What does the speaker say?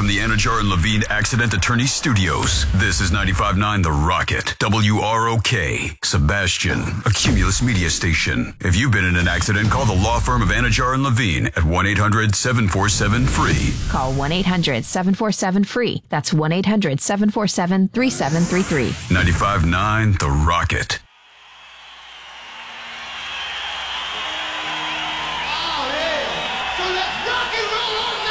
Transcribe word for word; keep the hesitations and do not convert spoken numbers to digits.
from the Anajar and Levine Accident Attorney Studios. This is ninety-five point nine The Rocket, W R O K, Sebastian, a Cumulus media station. If you've been in an accident, call the law firm of Anajar and Levine at one eight hundred seven four seven free. Call one eight hundred seven four seven free. That's one eight hundred seven four seven three seven three three. ninety-five point nine The Rocket. So let's rock and roll on